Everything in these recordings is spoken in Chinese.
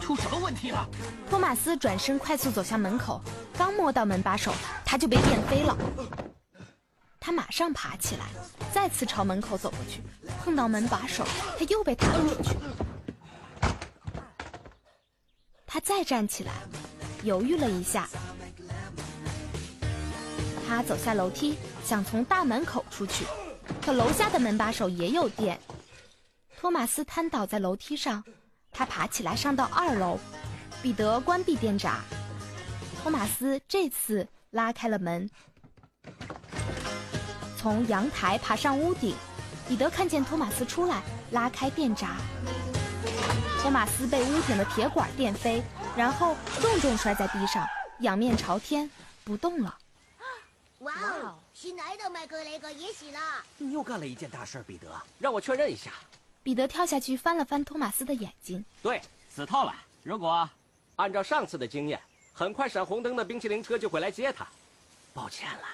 出什么问题了？ 托马斯转身快速走向门口，刚摸到门把手，他就被电飞了。他马上爬起来，再次朝门口走过去，碰到门把手，他又被弹了出去。他再站起来，犹豫了一下，他走下楼梯，想从大门口出去，可楼下的门把手也有电。托马斯瘫倒在楼梯上，他爬起来上到2楼，彼得关闭电闸。托马斯这次拉开了门，从阳台爬上屋顶。彼得看见托马斯出来，拉开电闸。托马斯被屋顶的铁管电飞，然后重摔在地上，仰面朝天不动了。 哇哦，新来的麦克雷格也死了。 你又干了一件大事，彼得。 让我确认一下。 彼得跳下去翻了翻托马斯的眼睛。 对，死透了。如果按照上次的经验，很快闪红灯的冰淇淋车就会来接他。抱歉了。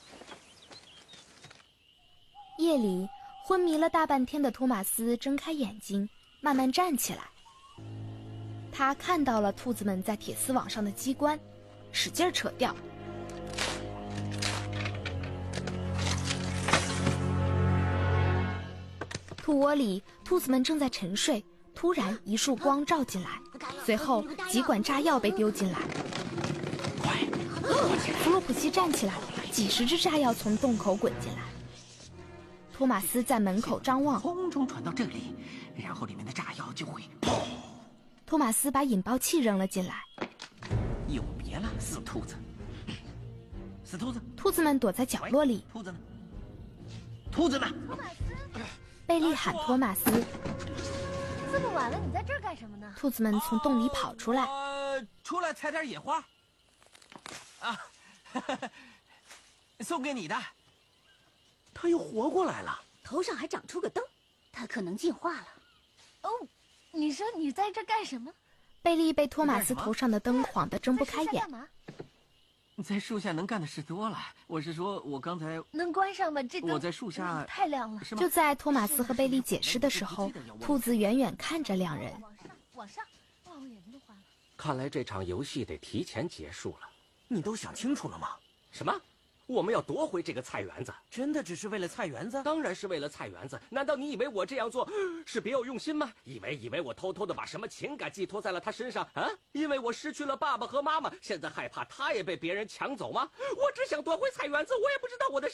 夜里，昏迷了大半天的托马斯睁开眼睛，慢慢站起来。他看到了兔子们在铁丝网上的机关，使劲扯掉。兔窝里，兔子们正在沉睡，突然一束光照进来，随后几管炸药被丢进来。 快！ 弗洛普西站起来，几十只炸药从洞口滚进来。托马斯在门口张望， 空中传到这里，然后里面的炸药就会砰。 托马斯把引爆器扔了进来。 有别了，死兔子！死兔子！ 兔子们躲在角落里。 兔子呢？兔子呢？ 贝利喊托马斯。 这么晚了，你在这儿干什么呢？ 兔子们从洞里跑出来。 出来采点野花。啊，送给你的。 他又活过来了， 头上还长出个灯，他可能进化了。 哦，你说你在这干什么？ 贝利被托马斯头上的灯晃得睁不开眼。 在树下能干的事多了。我是说，我刚才能关上吗？这灯我在树下太亮了。 就在托马斯和贝利解释的时候，兔子远远看着两人。 往上，哇，我眼睛都花了。 看来这场游戏得提前结束了。 你都想清楚了吗？ 什么？我们要夺回这个菜园子？ 真的只是为了菜园子？ 当然是为了菜园子。难道你以为我这样做是别有用心吗？以为我偷偷的把什么情感寄托在了他身上啊？因为我失去了爸爸和妈妈，现在害怕他也被别人抢走吗？我只想夺回菜园子，我也不知道我的